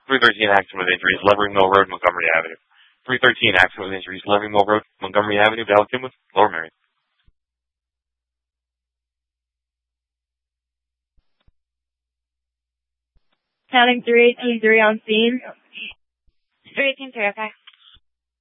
313 accident with injuries, Levering Mill Road, Montgomery Avenue. 313 accident with injuries, Levering Mill Road, Montgomery Avenue, Ballard Kinwood, Lower Merion. Counting 318-3 on scene. 318-3, okay.